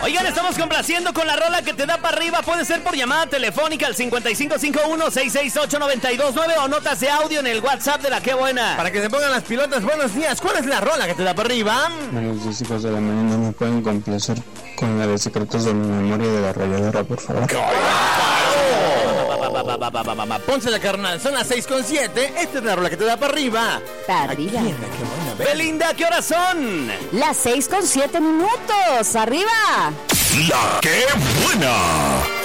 Oigan, estamos complaciendo con la rola que te da para arriba. Puede ser por llamada telefónica al 5551-668-929 o notas de audio en el WhatsApp de La Qué Buena. Para que se pongan las pilotas, buenos días. ¿Cuál es la rola que te da para arriba? Buenos días, hijos de la mañana. ¿Me pueden complacer con la de Secretos de mi Memoria de la Rayadora, por favor? Pónsela, carnal. Son las 6:07. Esta es la rola que te da para arriba. Para arriba. Belinda, ¿qué horas son? Las 6:07 minutos. Arriba. La Qué Buena.